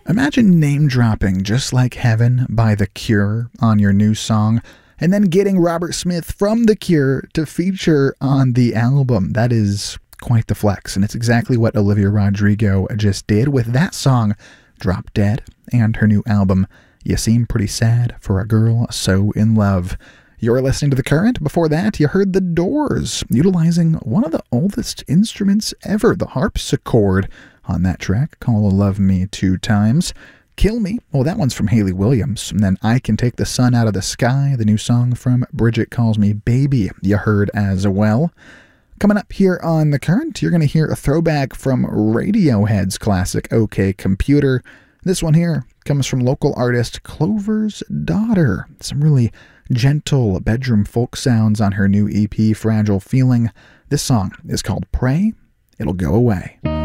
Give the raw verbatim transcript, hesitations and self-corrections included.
Imagine name dropping Just Like Heaven by The Cure on your new song, and then getting Robert Smith from The Cure to feature on the album. That is quite the flex, and it's exactly what Olivia Rodrigo just did with that song, Drop Dead, and her new album, You Seem Pretty Sad for a Girl So in Love. You're listening to The Current. Before that, you heard The Doors, utilizing one of the oldest instruments ever, the harpsichord, on that track, called Love Me Two Times. Kill Me, well, that one's from Hayley Williams. And then I Can Take the Sun Out of the Sky, the new song from Bridget Calls Me Baby, you heard as well. Coming up here on The Current, you're going to hear a throwback from Radiohead's classic OK Computer. This one here comes from local artist Clover's Daughter. Some really gentle bedroom folk sounds on her new E P, Fragile Feeling. This song is called Pray It'll Go Away.